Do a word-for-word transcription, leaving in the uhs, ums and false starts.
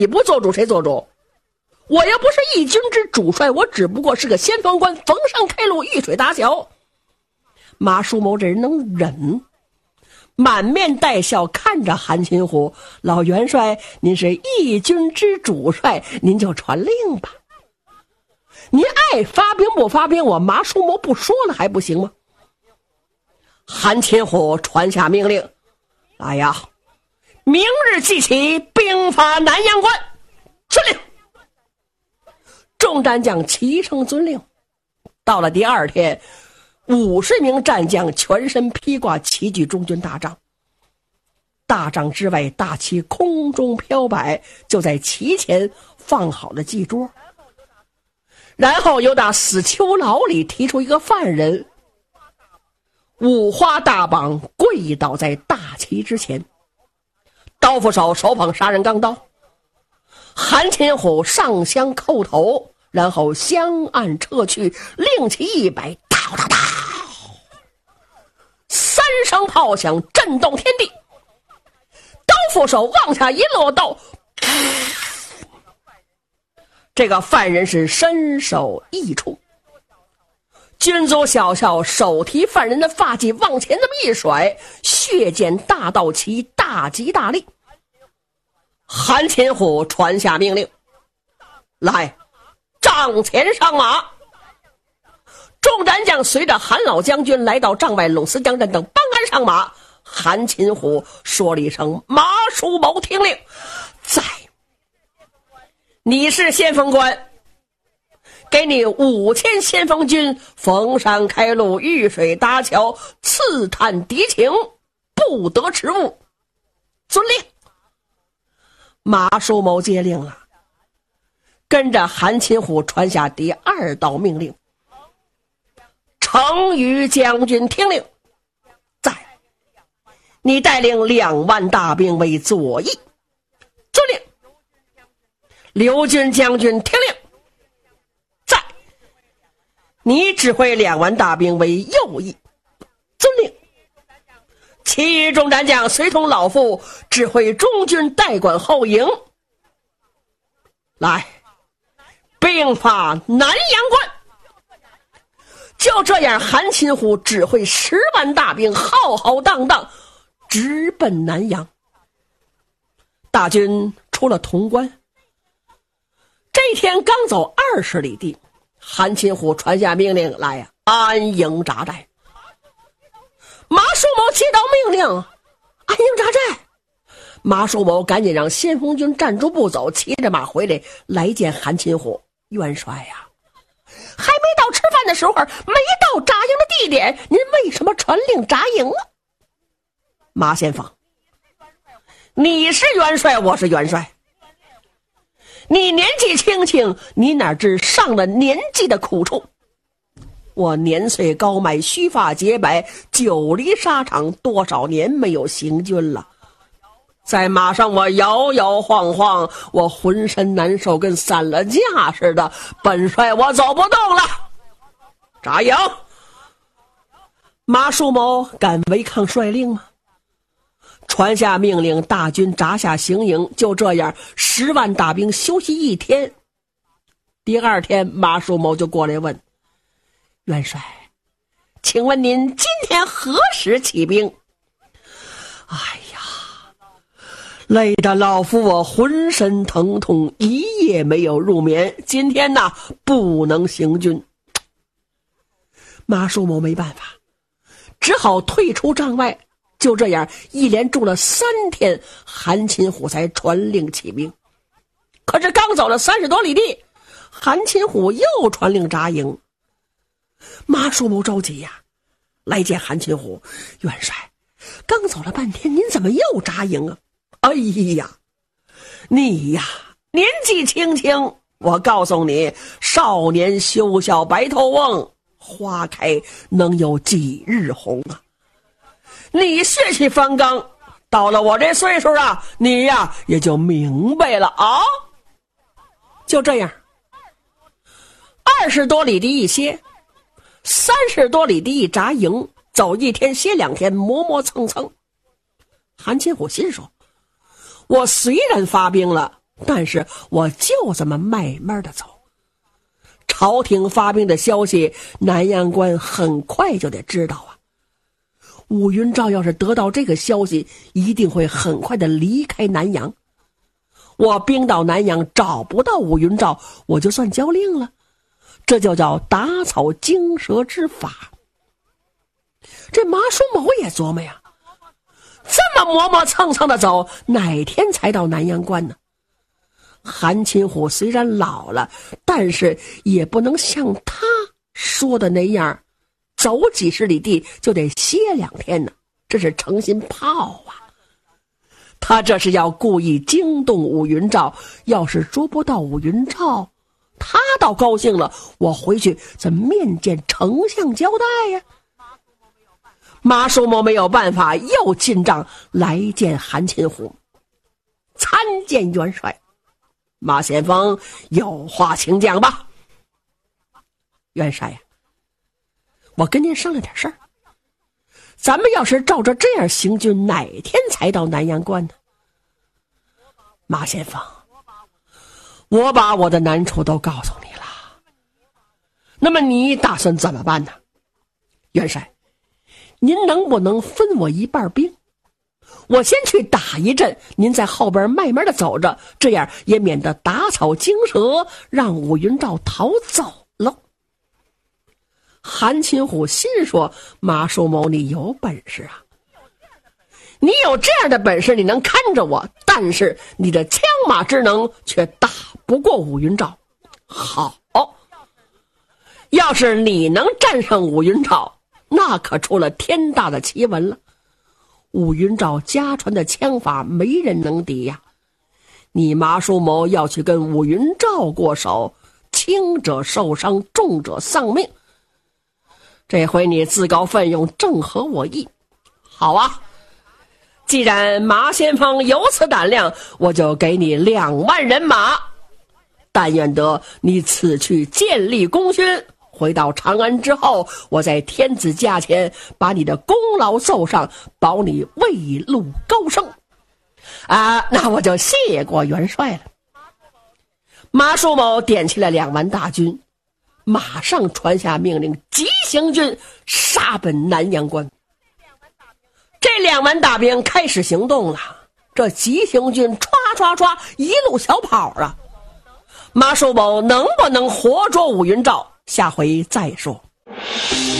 你不做主谁做主？我又不是一军之主帅，我只不过是个先锋官，逢山开路，遇水搭桥。马叔谋这人能忍，满面带笑看着韩擒虎，老元帅，您是一军之主帅，您就传令吧。您爱发兵不发兵，我马叔谋不说了还不行吗？韩擒虎传下命令，来呀，明日即起兵发南阳关，遵令。众战将齐声遵令。到了第二天，五十名战将全身披挂，齐聚中军大帐。大帐之外，大旗空中飘摆，就在旗前放好了祭桌。然后由打死囚牢里提出一个犯人，五花大绑跪倒在大旗之前，刀斧手手捧杀人钢刀。韩擒虎上香叩头，然后香案撤去，令旗一摆，叨叨叨，三声炮响震动天地。刀斧手往下一落刀，这个犯人是身首异处。军卒小校手提犯人的发髻往前这么一甩，血溅大道旗，大吉大利。韩擒虎传下命令，来，帐前上马。众战将随着韩老将军来到帐外，陇司将阵等帮鞍上马。韩擒虎说了一声，马叔谋听令。在，你是先锋官，给你五千先锋军，逢山开路，遇水搭桥，刺探敌情，不得迟误。遵令。马叔谋接令了，跟着韩擒虎传下第二道命令，程昱将军听令，在，你带领两万大兵为左翼。遵令。刘军将军听令，在，你指挥两万大兵为右翼。遵令。其余众战将随同老父指挥中军代管后营。来，兵发南阳关。就这样，韩擒虎指挥十万大兵浩浩荡荡直奔南阳。大军出了潼关，这天刚走二十里地，韩擒虎传下命令，来呀，安营扎寨。马叔谋接到命令，安营扎寨。马叔谋赶紧让先锋军站住不走，骑着马回来，来见韩擒虎。元帅呀、啊，还没到吃饭的时候，没到扎营的地点，您为什么传令扎营啊？马先锋，你是元帅，我是元帅，你年纪轻轻，你哪知上了年纪的苦处？我年岁高迈，须发洁白，久离沙场，多少年没有行军了。在马上我摇摇晃晃，我浑身难受，跟散了架似的。本帅我走不动了，扎营。马叔谋敢违抗帅令吗？传下命令，大军扎下行营。就这样，十万大兵休息一天。第二天，马叔谋就过来问元帅，请问您今天何时起兵？哎呀，累得老夫我浑身疼痛，一夜没有入眠，今天呢不能行军。马叔谋没办法，只好退出帐外。就这样一连住了三天，韩擒虎才传令起兵。可是刚走了三十多里地，韩擒虎又传令扎营。马叔谋着急呀，来见韩擒虎，元帅，刚走了半天，您怎么又扎营啊？哎呀，你呀，年纪轻轻，我告诉你，少年休笑白头翁，花开能有几日红啊？你血气方刚，到了我这岁数啊，你呀也就明白了啊。就这样，二十多里地一歇，三十多里地一扎营，走一天歇两天，磨磨蹭蹭。韩擒虎心说，我虽然发兵了， 但是我就这么慢慢的走。朝廷发兵的消息，南阳关很快就得知道啊。武云照要是得到这个消息，一定会很快的离开南阳。我兵到南阳找不到武云照，我就算交令了，这就叫打草惊蛇之法。这马叔谋也琢磨呀，这么磨磨蹭蹭的走，哪天才到南阳关呢？韩擒虎虽然老了，但是也不能像他说的那样，走几十里地就得歇两天呢，这是诚心炮啊。他这是要故意惊动武云照，要是捉不到武云照，他倒高兴了，我回去怎么面见丞相交代呀？马叔谋没有办法，又进帐来见韩擒虎，参见元帅。马先锋有话请讲吧。元帅呀，我跟您商量点事儿。咱们要是照着这样行军，哪天才到南阳关呢？马先锋，我把我的难处都告诉你了，那么你打算怎么办呢？元帅，您能不能分我一半兵？我先去打一阵，您在后边慢慢的走着，这样也免得打草惊蛇，让武云照逃走了。韩擒虎心说，马叔谋你有本事啊，你有这样的本事，你能看着我，但是你的枪马之能却打不过武云照。好，要是你能战胜武云照，那可出了天大的奇闻了。武云照家传的枪法没人能敌呀，你马叔谋要去跟武云照过手，轻者受伤，重者丧命。这回你自告奋勇，正合我意。好啊，既然马先锋有此胆量，我就给你两万人马，但愿得你此去建立功勋，回到长安之后，我在天子驾前把你的功劳奏上，保你未路高升。啊，那我就谢过元帅了。马叔谋点起了两万大军，马上传下命令，急行军杀奔南阳关。这两万大兵开始行动了，这急行军唰唰唰一路小跑啊。马叔谋能不能活捉武云照，下回再说。